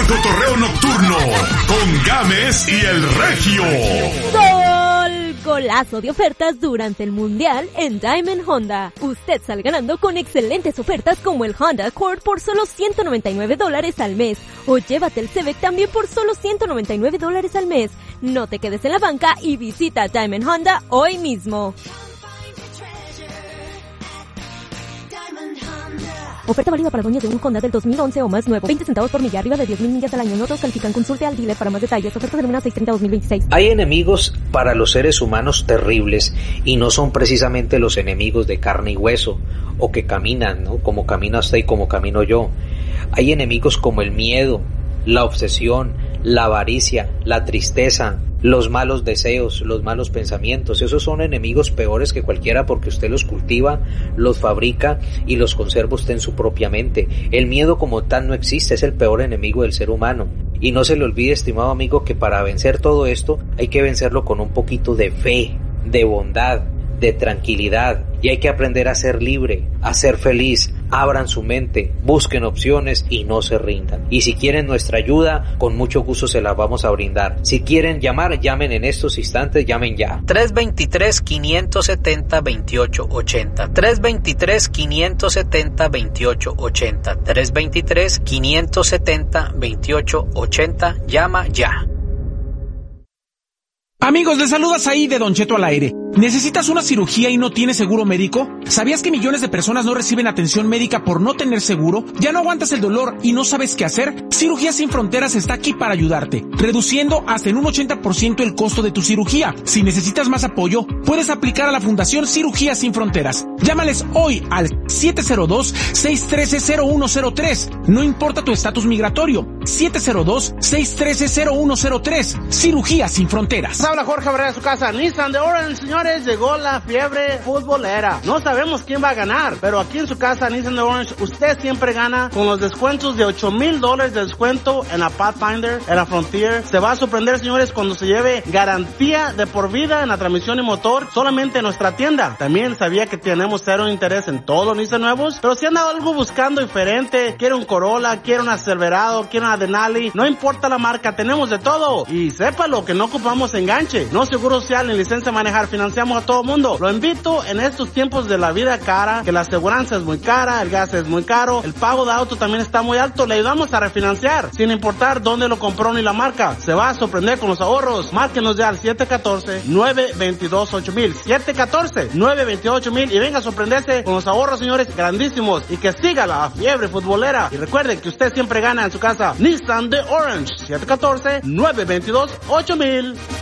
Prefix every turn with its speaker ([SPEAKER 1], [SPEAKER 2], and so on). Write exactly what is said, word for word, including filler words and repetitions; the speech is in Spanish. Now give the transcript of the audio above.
[SPEAKER 1] cotorreo nocturno con Gámez y el Regio.
[SPEAKER 2] ¡Gol! Golazo de ofertas durante el Mundial en Diamond Honda. Usted sale ganando con excelentes ofertas como el Honda Accord por solo ciento noventa y nueve dólares al mes. O llévate el Civic también por solo ciento noventa y nueve dólares al mes. No te quedes en la banca y visita Diamond Honda hoy mismo. Oferta válida para dueños de un Honda del dos mil once o más nuevo. veinte centavos por milla, arriba de diez mil millas al año. No todos califican. Consulte al dealer para más detalles. Oferta termina seis treinta dos mil veintiséis.
[SPEAKER 3] Hay enemigos para los seres humanos terribles y no son precisamente los enemigos de carne y hueso o que caminan, ¿no? Como camina usted y como camino yo. Hay enemigos como el miedo, la obsesión, la avaricia, la tristeza, los malos deseos, los malos pensamientos. Esos son enemigos peores que cualquiera porque usted los cultiva, los fabrica y los conserva usted en su propia mente. El miedo como tal no existe, es el peor enemigo del ser humano. Y no se le olvide, estimado amigo, que para vencer todo esto hay que vencerlo con un poquito de fe, de bondad, de tranquilidad, y hay que aprender a ser libre, a ser feliz. Abran su mente, busquen opciones y no se rindan. Y si quieren nuestra ayuda, con mucho gusto se la vamos a brindar. Si quieren llamar, llamen en estos instantes, llamen ya.
[SPEAKER 4] tres dos tres, cinco siete cero, veintiocho ochenta. tres dos tres, cinco siete cero, veintiocho ochenta. tres dos tres, cinco siete cero, veintiocho ochenta. Llama ya.
[SPEAKER 5] Amigos, les saludas ahí de Don Cheto al aire. ¿Necesitas una cirugía y no tienes seguro médico? ¿Sabías que millones de personas no reciben atención médica por no tener seguro? ¿Ya no aguantas el dolor y no sabes qué hacer? Cirugías Sin Fronteras está aquí para ayudarte, reduciendo hasta en un ochenta por ciento el costo de tu cirugía. Si necesitas más apoyo, puedes aplicar a la Fundación Cirugías Sin Fronteras. Llámales hoy al siete cero dos, seis uno tres, cero uno cero tres. No importa tu estatus migratorio. siete cero dos, seis uno tres, cero uno cero tres. Cirugías Sin Fronteras.
[SPEAKER 6] Habla Jorge Barrera de su casa. Nissan de Orange, señores, llegó la fiebre futbolera. No sabemos quién va a ganar, pero aquí en su casa, Nissan de Orange, usted siempre gana con los descuentos de ocho mil dólares de descuento en la Pathfinder, en la Frontier. Se va a sorprender, señores, cuando se lleve garantía de por vida en la transmisión y motor solamente en nuestra tienda. También sabía que tenemos cero interés en todos los Nissan nuevos, pero si anda algo buscando diferente, quiere un Corolla, quiere un Silverado, quiere una Denali, no importa la marca, tenemos de todo. Y sépalo que no ocupamos enganche, no seguro social ni licencia a manejar, financiamos a todo mundo. Lo invito en estos tiempos de la vida cara, que la aseguranza es muy cara, el gas es muy caro, el pago de auto también está muy alto, le ayudamos a refinanciar, sin importar dónde lo compró ni la marca. Se va a sorprender con los ahorros. Márquenos ya al siete uno cuatro, nueve dos dos, ocho mil, siete uno cuatro, nueve dos dos, ocho mil y venga a sorprenderse con los ahorros, señores, grandísimos, y que siga la fiebre futbolera. Y recuerde que usted siempre gana en su casa. Nissan de Orange, siete uno cuatro, nueve dos dos, ocho mil.